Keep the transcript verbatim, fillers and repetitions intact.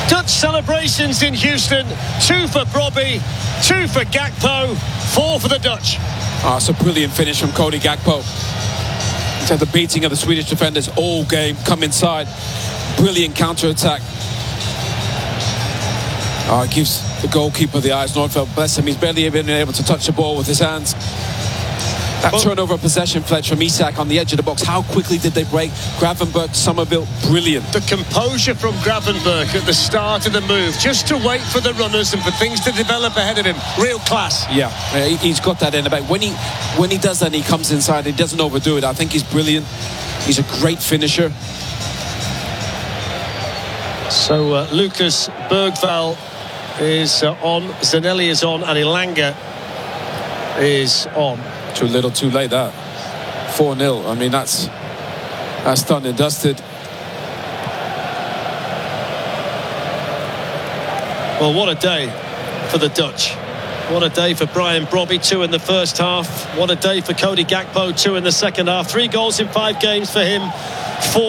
Dutch celebrations in Houston. Two for Brobbey, two for Gakpo, four for the Dutch. Oh, it's a brilliant finish from Cody Gakpo. He's had the beating of the Swedish defenders all game. Come inside. Brilliant counter-attack. Oh, it gives the goalkeeper the eyes. Nordfeldt, bless him, he's barely been able to touch the ball with his hands. That well, turnover of possession, Fletch, from Isak on the edge of the box. How quickly did they break? Gravenberch, Somerville, brilliant. The composure from Gravenberch at the start of the move, just to wait for the runners and for things to develop ahead of him. Real class. Yeah, he's got that in the back. When he, when he does that, he comes inside. He doesn't overdo it. I think he's brilliant. He's a great finisher. So uh, Lucas Bergvall is uh, on, Zanelli is on, and Elanga is on. Too little, too late, that. four nil. I mean, that's that's done and dusted. Well, what a day for the Dutch. What a day for Brian Brobbey, two in the first half. What a day for Cody Gakpo, two in the second half. Three goals in five games for him. Four